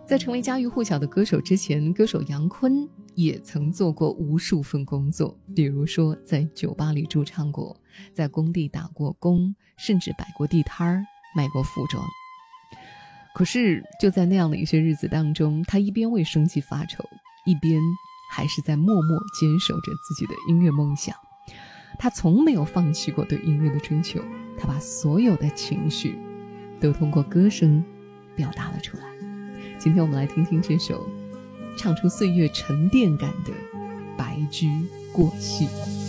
在成为家喻户晓的歌手之前，歌手杨坤也曾做过无数份工作，比如说在酒吧里驻唱过，在工地打过工，甚至摆过地摊儿，卖过服装。可是就在那样的一些日子当中，他一边为生计发愁，一边还是在默默坚守着自己的音乐梦想。他从没有放弃过对音乐的追求，他把所有的情绪都通过歌声表达了出来。今天我们来听听这首唱出岁月沉淀感的《白驹过隙》。